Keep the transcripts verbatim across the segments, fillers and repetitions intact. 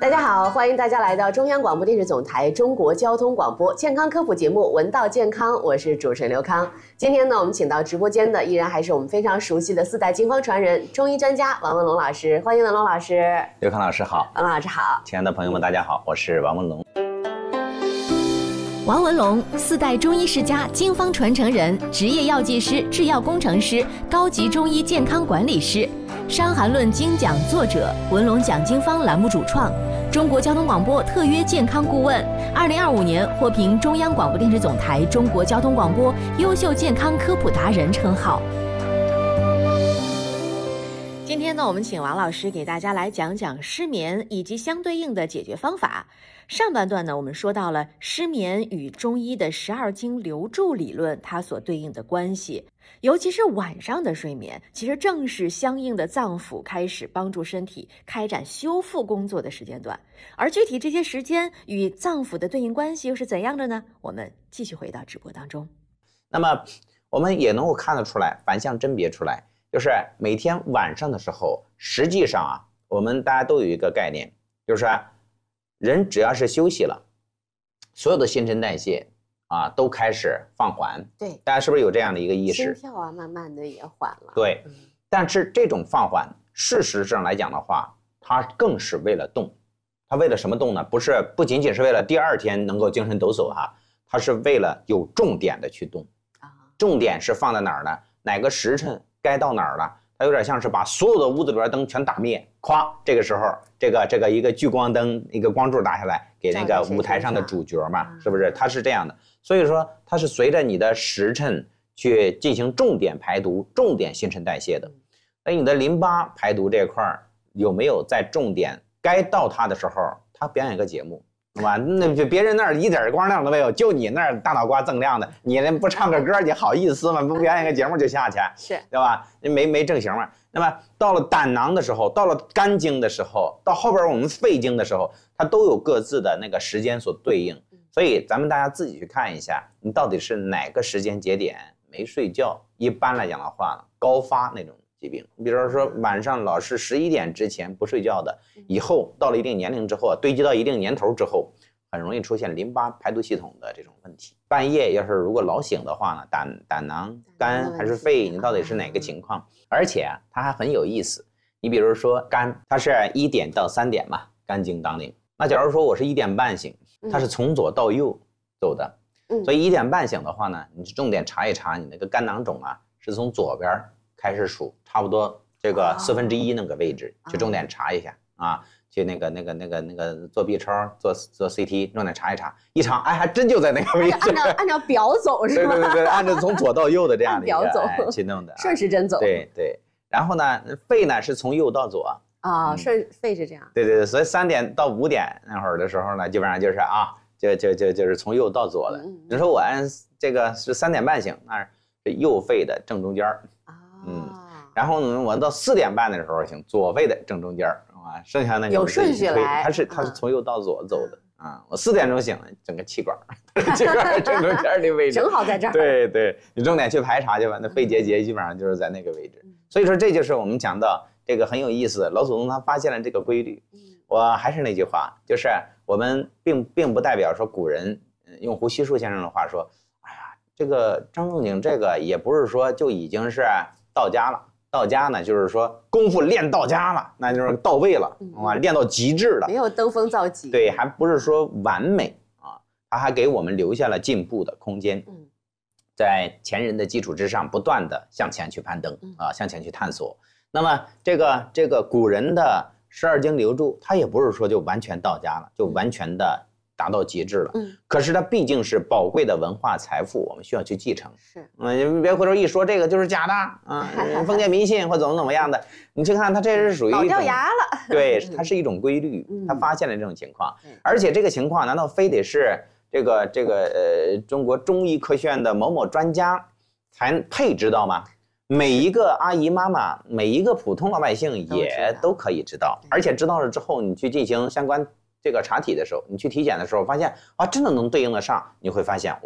大家好，欢迎大家来到中央广播电视总台中国交通广播健康科普节目《闻道健康》，我是主持人刘康。今天呢，我们请到直播间的依然还是我们非常熟悉的四代经方传人、中医专家王文龙老师，欢迎文龙老师。 刘康老师好， 王老师好， 亲爱的朋友们，大家好，我是王文龙。 王文龙，四代中医世家、经方传承人，职业药剂师、制药工程师，高级中医健康管理师，《伤寒论》精讲作者，文龙讲经方栏目主创，中国交通广播特约健康顾问，二零二五年获评中央广播电视总台中国交通广播优秀健康科普达人称号。 今天呢，我们请王老师给大家来讲讲失眠以及相对应的解决方法。上半段呢，我们说到了失眠与中医的十二经流注理论它所对应的关系，尤其是晚上的睡眠，其实正是相应的脏腑开始帮助身体开展修复工作的时间段。而具体这些时间与脏腑的对应关系又是怎样的呢？我们继续回到直播当中。 那么我们也能够看得出来，反向甄别出来，就是每天晚上的时候，实际上啊，我们大家都有一个概念，就是人只要是休息了，所有的新陈代谢啊都开始放缓。 对， 大家是不是有这样的一个意识？ 心跳啊，慢慢的也缓了。 对， 嗯、 但是这种放缓，事实上来讲的话，它更是为了动。它为了什么动呢？不是不仅仅是为了第二天能够精神抖擞哈，它是为了有重点的去动。啊，重点是放在哪儿呢？哪个时辰该到哪儿了？它有点像是把所有的屋子里边灯全打灭，咵，这个时候，这个这个一个聚光灯，一个光柱打下来，给那个舞台上的主角嘛，是不是？它是这样的，所以说它是随着你的时辰去进行重点排毒、重点新陈代谢的。那你的淋巴排毒这块有没有在重点该到它的时候，它表演个节目？是吧？那别人那儿一点光亮都没有，就你那儿大脑瓜锃亮的，你那不唱个歌，你好意思吗？不表演个节目就下去， 是， 对吧？没没正形嘛。那么到了胆囊的时候，到了肝经的时候，到后边我们肺经的时候，它都有各自的那个时间所对应。所以咱们大家自己去看一下，你到底是哪个时间节点没睡觉？一般来讲的话，高发那种疾病，你比如说晚上老是十一点之前不睡觉的，以后到了一定年龄之后，堆积到一定年头之后，很容易出现淋巴排毒系统的这种问题。半夜要是如果老醒的话呢，胆胆囊、肝还是肺，你到底是哪个情况？而且它还很有意思。你比如说肝，它是一点到三点嘛，肝经当令。那假如说我是一点半醒，它是从左到右走的，所以一点半醒的话呢，你重点查一查你那个肝囊肿啊，是从左边开始数，差不多这个四分之一那个位置，去重点查一下啊，去那个那个那个那个做 B 超、做做 C T， 重点查一查，一查，哎，还真就在那个位置。 按照按照表走是吧？ 对对对，按照从左到右的这样的一个表走、 哎、去弄的、啊， 顺时针走。 对对，然后呢，肺呢是从右到左啊、哦，顺、嗯、肺是这样。 对对对，所以三点到五点那会儿的时候呢，基本上就是啊，就就就就是从右到左的。嗯、你说我按这个是三点半醒，那是右肺的正中间儿。嗯，然后呢，我到四点半的时候行，左肺的正中间啊，剩下那个有顺序来， 它是它是从右到左走的、嗯、啊。我四点钟醒了，整个气管，气管正中间的位置， 正好在这儿。 对对，你重点去排查去吧，那肺结节基本上就是在那个位置。所以说这就是我们讲到这个很有意思，老祖宗他发现了这个规律。我还是那句话，就是我们并并不代表说古人用胡锡树先生的话说，哎呀，这个张仲景这个也不是说就已经是到家了，到家呢就是说功夫练到家了，那就是到位了啊，练到极致了， 没有登峰造极。 对，还不是说完美啊，他还给我们留下了进步的空间。嗯，在前人的基础之上，不断的向前去攀登啊，向前去探索。那么这个这个古人的十二经流注，他也不是说就完全到家了，就完全的达到极致了。嗯，可是它毕竟是宝贵的文化财富，我们需要去继承。是，嗯，别回头一说这个就是假的啊，封建迷信或怎么怎么样的，你去看它这是属于老掉牙了。 对，它是一种规律，它发现了这种情况，而且这个情况难道非得是这个这个呃中国中医科学院的某某专家才配知道吗？每一个阿姨妈妈，每一个普通老百姓也都可以知道，而且知道了之后，你去进行相关这个查体的时候，你去体检的时候，发现啊，真的能对应得上，你会发现哇，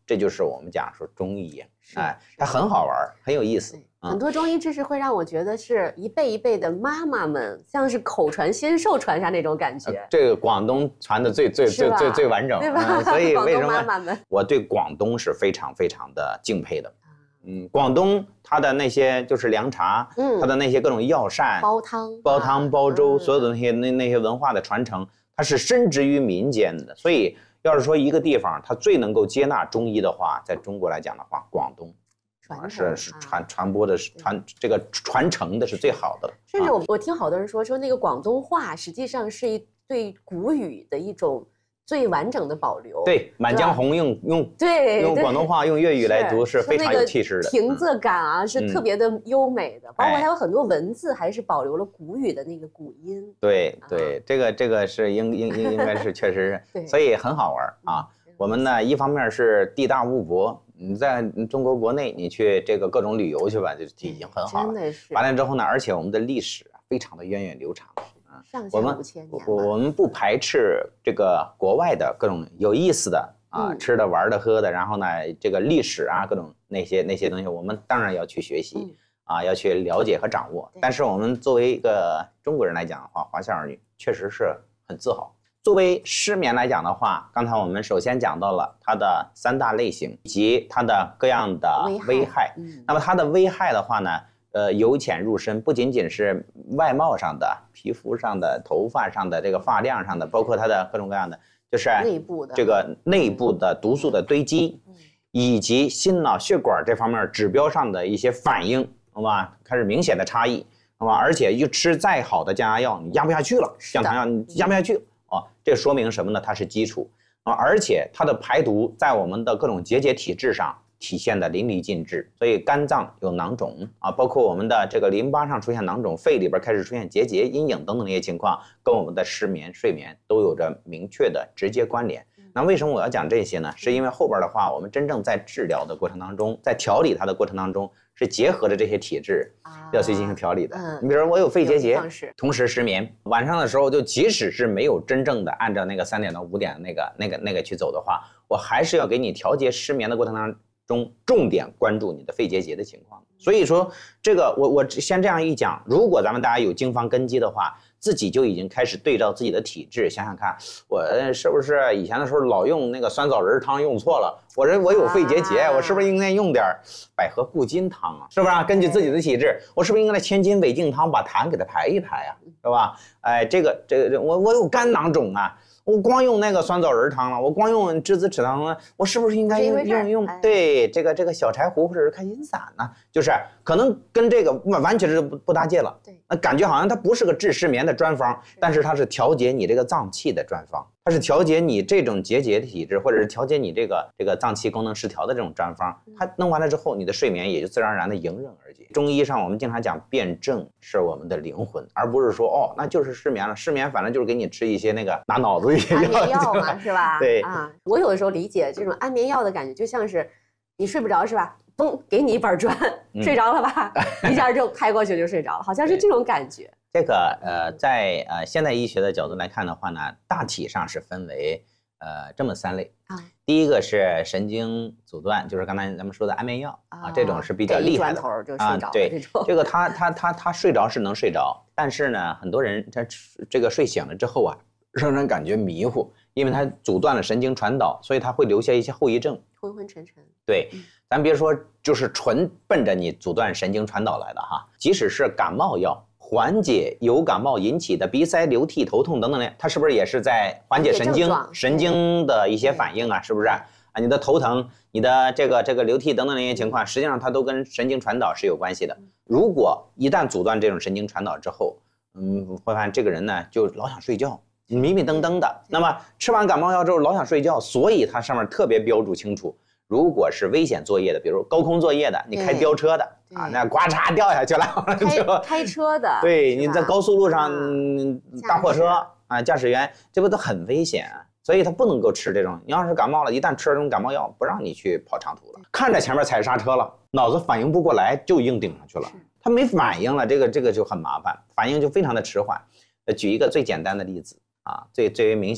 这就是我们讲说中医，哎，它很好玩，很有意思。 很多中医知识会让我觉得是一辈一辈的妈妈们，像是口传先授传下那种感觉。 这个广东传的最最最最最完整， 对吧？ 嗯、所以为什么妈妈们我对广东是非常非常的敬佩的。嗯，广东它的那些就是凉茶，嗯，它的那些各种药膳、 煲汤、 煲汤、煲粥， 嗯、 所有的那些那那些文化的传承，它是深植于民间的。所以要是说一个地方它最能够接纳中医的话，在中国来讲的话，广东。是是传传播的是传这个传承的是最好的， 甚至我我听好多人说说那个广东话实际上是一对古语的一种最完整的保留。 对，《满江红》用用对用广东话用粤语来读是非常有气势的， 平仄感啊是特别的优美的，包括它有很多文字还是保留了古语的那个古音。 对对，这个这个是应应应应该是确实是，所以很好玩啊。我们呢，一方面是地大物博。你在中国国内，你去这个各种旅游去吧，就已经很好了。 真的是。 完了之后呢，而且我们的历史非常的源远流长啊，上下五千年。 我我们不排斥这个国外的各种有意思的啊，嗯、吃的、玩的、喝的，然后呢，这个历史啊，各种那些那些东西，我们当然要去学习、嗯、啊，要去了解和掌握。但是我们作为一个中国人来讲的话，华夏儿女确实是很自豪。作为失眠来讲的话，刚才我们首先讲到了它的三大类型以及它的各样的危害。 危害嗯、 那么它的危害的话呢，呃，由浅入深，不仅仅是外貌上的、皮肤上的、头发上的、这个发量上的，包括它的各种各样的，就是内部的这个内部的毒素的堆积， 嗯、 以及心脑血管这方面指标上的一些反应，好吧，开始明显的差异，好吧，而且又吃再好的降压药，你压不下去了，降糖药你压不下去了。啊，这说明什么呢？它是基础啊，而且它的排毒在我们的各种结节体质上体现的淋漓尽致。所以肝脏有囊肿啊，包括我们的这个淋巴上出现囊肿，肺里边开始出现结节、阴影等等这些情况，跟我们的失眠、睡眠都有着明确的直接关联。那为什么我要讲这些呢？是因为后边的话，我们真正在治疗的过程当中，在调理它的过程当中，是结合着这些体质要去进行调理的。 啊嗯、 你比如说我有肺结节，同时失眠，晚上的时候就即使是没有真正的按照那个三点到五点那个那个那个去走的话，我还是要给你调节失眠的过程当中，重点关注你的肺结节的情况。所以说这个我我先这样一讲，如果咱们大家有经方根基的话，自己就已经开始对照自己的体质，想想看，我是不是以前的时候老用那个酸枣仁汤用错了？我这我有肺结节，我是不是应该用点百合固金汤啊？是不是啊？根据自己的体质，我是不是应该千金韦净汤把痰给它排一排啊？是吧？哎，这个这个我我有肝囊肿啊。我光用那个酸枣仁汤了，我光用栀子豉汤了，我是不是应该用用用对这个这个小柴胡或者是开心散呢？就是可能跟这个完全是不不搭界了。 对， 那感觉好像它不是个治失眠的专方，但是它是调节你这个脏器的专方，它是调节你这种结节的体质，或者是调节你这个这个脏器功能失调的这种专方。它弄完了之后，你的睡眠也就自然而然的迎刃而解。中医上我们经常讲辩证是我们的灵魂，而不是说哦那就是失眠了，失眠反正就是给你吃一些那个拿脑子安眠药嘛，是吧？ 对啊，我有的时候理解这种安眠药的感觉，就像是你睡不着是吧？嘣，给你一板砖，嗯、睡着了吧？一下就拍过去就睡着了，好像是这种感觉。 这个呃，在呃现代医学的角度来看的话呢，大体上是分为呃这么三类啊。第一个是神经阻断，就是刚才咱们说的安眠药啊，这种是比较厉害的啊。 对，这个他他他他睡着是能睡着，但是呢，很多人他这个睡醒了之后啊，仍然感觉迷糊，因为它阻断了神经传导，所以它会留下一些后遗症， 昏昏沉沉。 对，咱别说就是纯奔着你阻断神经传导来的哈，即使是感冒药，缓解由感冒引起的鼻塞、流涕、头痛等等的，它是不是也是在缓解神经神经的一些反应啊？是不是啊？你的头疼、你的这个这个流涕等等的一些情况，实际上它都跟神经传导是有关系的。如果一旦阻断这种神经传导之后，嗯，会发现这个人呢就老想睡觉。迷迷瞪瞪的，那么吃完感冒药之后老想睡觉，所以它上面特别标注清楚，如果是危险作业的，比如高空作业的，你开飙车的啊，那呱嚓掉下去了， 开开车的， 对，你在高速路上、嗯、大货车啊，驾驶员这不都很危险，所以他不能够吃这种。你要是感冒了，一旦吃了这种感冒药，不让你去跑长途了，看着前面踩刹车了，脑子反应不过来就硬顶上去了，他没反应了，这个这个就很麻烦，反应就非常的迟缓。举一个最简单的例子。啊，最最为明显，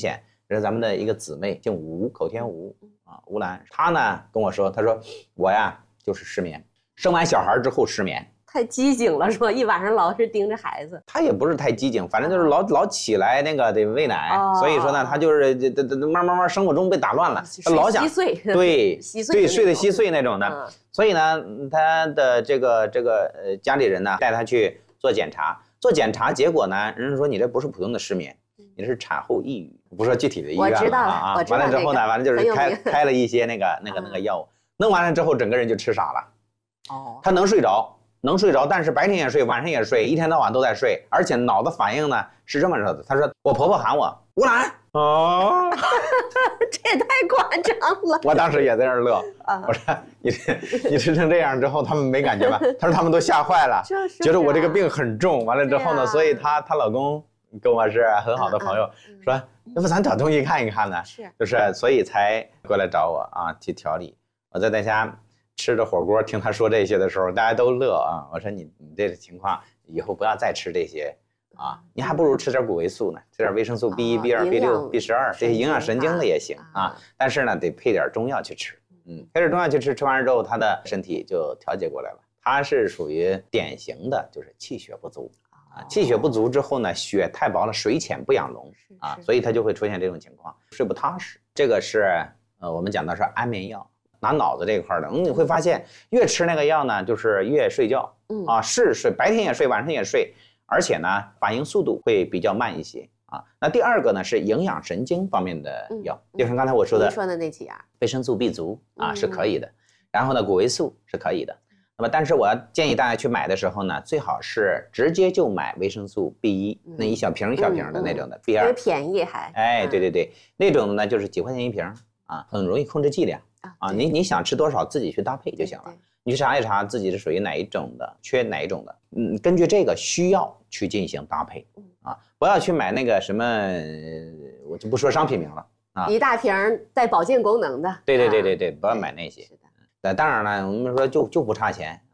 这是咱们的一个姊妹，姓吴，口天吴啊，吴兰。她呢跟我说，她说我呀就是失眠，生完小孩之后失眠。 太机警了，是吧？一晚上老是盯着孩子。 他也不是太机警，反正就是老老起来那个得喂奶，哦、所以说呢，他就是这这这慢慢慢生物钟被打乱了，他老想稀碎， 对， 稀碎， 对，睡得稀碎那种的。 嗯、 所以呢，他的这个这个呃家里人呢带他去做检查，做检查结果呢，人家说你这不是普通的失眠，你是产后抑郁，不说具体的医院了啊。 我知道， 完了之后呢，完了就是开开了一些那个那个那个药物，弄完了之后整个人就吃傻了。哦，他能睡着。能睡着，但是白天也睡，晚上也睡，一天到晚都在睡，而且脑子反应呢是这么着的。他说：“我婆婆喊我吴兰。”哦， 这也太夸张了。 我当时也在那儿乐。啊、我说：“你你吃成这样之后，他们没感觉吧？”他说：“他们都吓坏了，觉得我这个病很重。完了之后呢，啊、所以她她老公跟我是很好的朋友，嗯嗯、说要不咱找中医看一看呢？是，就是所以才过来找我啊，去调理。我在在家。”吃着火锅，听他说这些的时候，大家都乐啊！我说你你这个情况以后不要再吃这些啊，你还不如吃点谷维素呢，吃点维生素 B 一、B 二、B 六、B 十二这些营养神经的也行啊。但是呢，得配点中药去吃，嗯，配点中药去吃，吃完之后他的身体就调节过来了。他是属于典型的就是气血不足啊，气血不足之后呢，血太薄了，水浅不养龙啊，所以他就会出现这种情况，睡不踏实。这个是呃，我们讲的是安眠药。拿脑子这一块的，嗯，你会发现越吃那个药呢，就是越睡觉，嗯啊，是睡，白天也睡，晚上也睡，而且呢，反应速度会比较慢一些啊。那第二个呢是营养神经方面的药，嗯、就像刚才我说的， 说的那几样， 维生素 B 族啊、嗯、是可以的，然后呢，谷维素是可以的。那么，但是我要建议大家去买的时候呢，最好是直接就买维生素 B 一、嗯、那一小瓶一小瓶的那种的、嗯、B 二， 因为便宜还， 哎，对对对，那种呢就是几块钱一瓶啊，很容易控制剂量。啊，你你想吃多少自己去搭配就行了。你去查一查自己是属于哪一种的，缺哪一种的，嗯，根据这个需要去进行搭配啊，不要去买那个什么，我就不说商品名了啊， 一大瓶带保健功能的。 对对对对对，不要买那些。是的。那当然了，我们说就就不差钱。